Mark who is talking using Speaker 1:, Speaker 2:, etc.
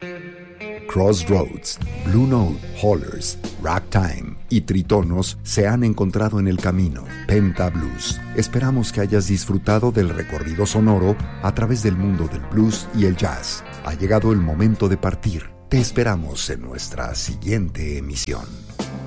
Speaker 1: Crossroads, Blue Note, Hollers, Ragtime y Tritonos se han encontrado en el camino. Penta Blues. Esperamos que hayas disfrutado del recorrido sonoro a través del mundo del blues y el jazz. Ha llegado el momento de partir. Te esperamos en nuestra siguiente emisión.